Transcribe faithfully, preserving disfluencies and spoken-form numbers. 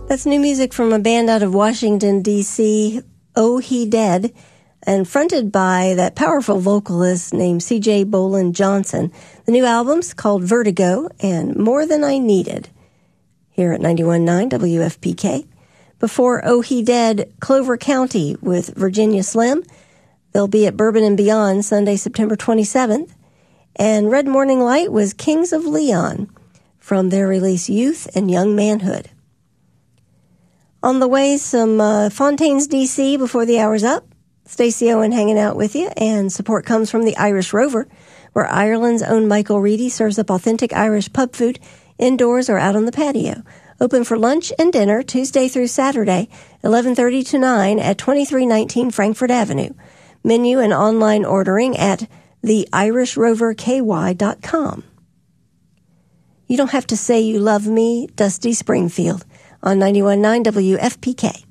That's new music from a band out of Washington, D C, Oh He Dead, and fronted by that powerful vocalist named C J Bolin Johnson. The new album's called Vertigo and More Than I Needed, here at ninety-one point nine W F P K. Before Oh He Dead, Clover County with Virginia Slim. They'll be at Bourbon and Beyond Sunday, September twenty-seventh. And Red Morning Light was Kings of Leon from their release Youth and Young Manhood. On the way, some uh, Fontaines, D C before the hour's up. Stacey Owen hanging out with you, and support comes from the Irish Rover, where Ireland's own Michael Reedy serves up authentic Irish pub food indoors or out on the patio. Open for lunch and dinner Tuesday through Saturday, eleven thirty to nine at twenty-three nineteen Frankfurt Avenue. Menu and online ordering at the irish rover k y dot com. You don't have to say you love me, Dusty Springfield, on ninety-one point nine W F P K.